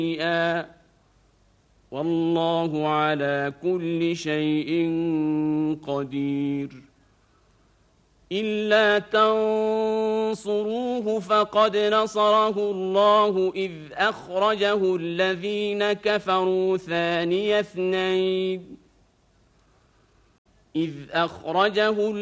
شيئا والله على كل شيء قدير إلا تنصروه فقد نصره الله إذ أخرجه الذين كفروا ثاني اثنين